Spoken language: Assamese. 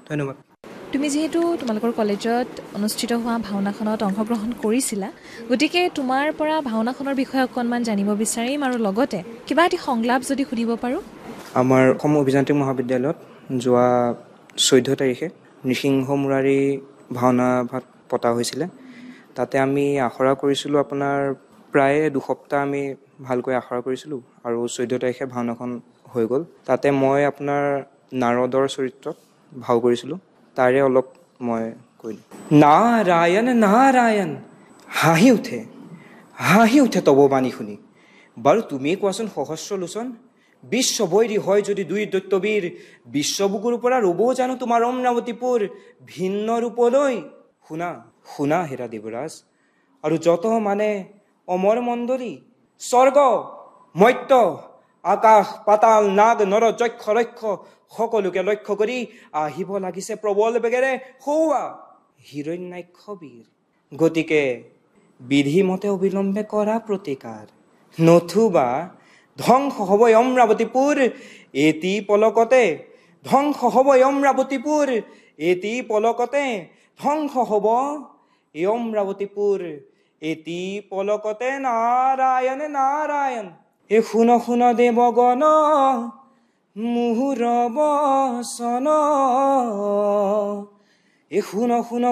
ধন্যবাদ। তুমি যিহেতু তোমালোকৰ কলেজত অনুষ্ঠিত হোৱা ভাওনাখনত অংশগ্ৰহণ কৰিছিলা, গতিকে তোমাৰ পৰা ভাওনাখনৰ বিষয়ে অকণমান জানিব বিচাৰিম আৰু লগতে কিবা এটি সংলাপ যদি সুধিব পাৰোঁ। আমাৰ অসম অভিযান্ত্ৰিক মহাবিদ্যালয়ত যোৱা 14 তাৰিখে নৃসিংহ মুৰাৰী ভাওনা ভাগ পতা হৈছিলে। তাতে আমি আখৰা কৰিছিলোঁ আপোনাৰ প্ৰায় দুসপ্তাহ আমি ভালকৈ আখৰা কৰিছিলোঁ আৰু 14 তাৰিখে ভাওনাখন হৈ গ'ল। তাতে মই আপোনাৰ নাৰদৰ চৰিত্ৰত ভাও কৰিছিলোঁ। তাৰে অলপ মই কৈ দিওঁ। নাৰায়ণ নাৰায়ণ, হাঁহি উঠে তব বাণী শুনি। বাৰু তুমি কোৱাচোন সহস্ৰলোচন, বিশ্ববৈৰী হয় যদি দুই দৈত্যবীৰ, বিশ্ববুকুৰ পৰা ৰ'ব জানো তোমাৰ অমৰাৱতীপুৰ ভিন্ন ৰূপলৈ। শুনা হেৰা দেৱৰাজ, আৰু যত মানে অমৰ মণ্ডলী, স্বৰ্গ মৰ্ত্য আকাশ পাতাল নাগ নৰ যক্ষ ৰক্ষ সকলোকে লক্ষ্য কৰি আহিব লাগিছে প্ৰবল বেগেৰে সৌৱা হিৰণ্যাক্ষ বীৰ। গতিকে বিধিমতে অবিলম্বে কৰা প্ৰতিকাৰ, নথুবা ধ্বংস হ'ব অমৰাৱতীপুৰ এটি পলকতে। ধ্বংস হ'ব অমৰাৱতীপুৰ এটি পলকতে। ধ্বংস হ'ব এই অমৰাৱতীপুৰ এটি পলকতে। নাৰায়ণ নাৰায়ণ, এ শুন দেৱগণ মুহুৰ বচন, এ শুন